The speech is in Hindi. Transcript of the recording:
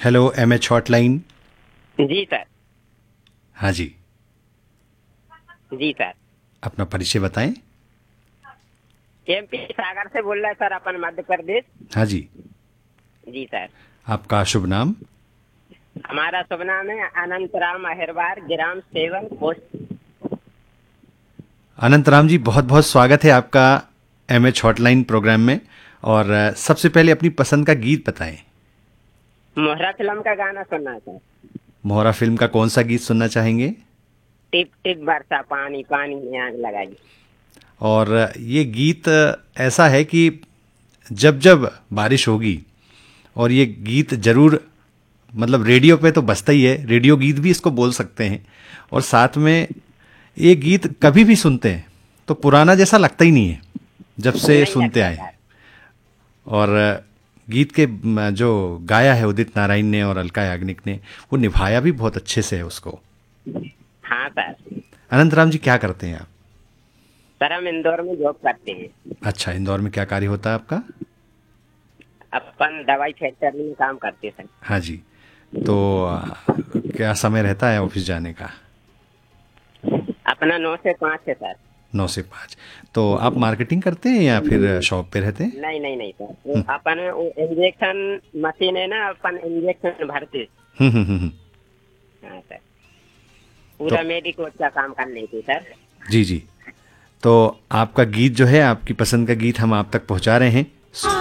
Hello MH hotline. जी सर। हाँ जी, जी सर। अपना परिचय बताएं। एमपी सागर से बोल रहा है सर, अपन मध्य प्रदेश। हाँ जी, जी सर। आपका शुभ नाम। हमारा शुभ नाम है अनंत राम अहिरवार, ग्राम सेवन पोस्ट। अनंत राम जी, बहुत बहुत स्वागत है आपका एमएच हॉटलाइन प्रोग्राम में। और सबसे पहले अपनी पसंद का गीत बताएं। मोहरा फिल्म का गाना सुनना सर। मोहरा फिल्म का कौन सा गीत सुनना चाहेंगे? टिप टिप बरसा पानी, पानी में आग लगाई। और ये गीत ऐसा है कि जब जब बारिश होगी, और ये गीत जरूर, मतलब रेडियो पे तो बजता ही है, रेडियो गीत भी इसको बोल सकते हैं। और साथ में ये गीत कभी भी सुनते हैं तो पुराना जैसा लगता ही नहीं है, जब से नहीं सुनते लगता आए हैं। सर। और गीत के जो गाया है उदित नारायण ने और अलका याग्निक ने, वो निभाया भी बहुत अच्छे से है उसको। हाँ सर। अनंत राम जी, क्या करते हैं आप? सर हम इंदौर में जॉब करते हैं। अच्छा, इंदौर में क्या कार्य होता है आपका? अपन दवाई फैक्ट्री में काम करते हैं सर। हाँ जी। तो क्या समय रहता है ऑफिस जाने का? अपना 9 से 5 है सर। 9 से 5। तो आप मार्केटिंग करते हैं या फिर शॉप पे रहते हैं? नहीं नहीं नहीं सर, वो अपन वो इंजेक्शन मशीन है ना, अपन इंजेक्शन भरते। हम्म। हाँ सर। तो पूरा मेडिकोर का काम कर लेते सर। जी जी, तो आपका गीत जो है, आपकी पसंद का गीत हम आप तक पहुंचा रहे हैं।